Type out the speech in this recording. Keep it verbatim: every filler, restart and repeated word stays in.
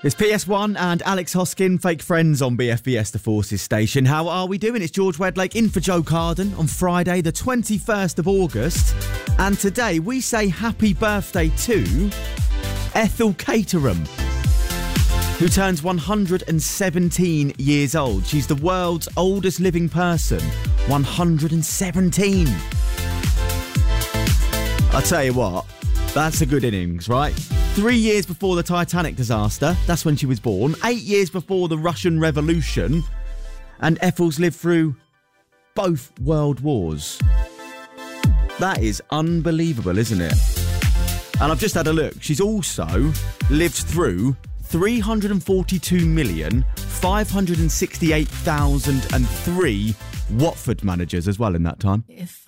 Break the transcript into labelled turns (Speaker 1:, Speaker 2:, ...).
Speaker 1: It's P S one and Alex Hoskin, fake friends on B F B S The Forces station. How are we doing? It's George Wedlake in for Joe Carden on Friday, the twenty-first of August. And today we say happy birthday to Ethel Caterham, who turns one hundred seventeen years old. She's the world's oldest living person. one hundred seventeen. I'll tell you what, that's a good innings, right? Three years before the Titanic disaster, that's when she was born. Eight years before the Russian Revolution. And Ethel's lived through both world wars. That is unbelievable, isn't it? And I've just had a look. She's also lived through three hundred forty-two million, five hundred sixty-eight thousand three Watford managers as well in that time.
Speaker 2: If